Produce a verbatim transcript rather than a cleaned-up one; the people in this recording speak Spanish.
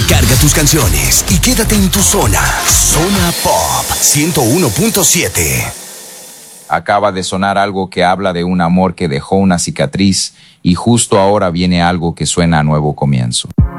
Carga tus canciones y quédate en tu zona. Zona Pop ciento uno punto siete. Acaba de sonar algo que habla de un amor que dejó una cicatriz y justo ahora viene algo que suena a nuevo comienzo.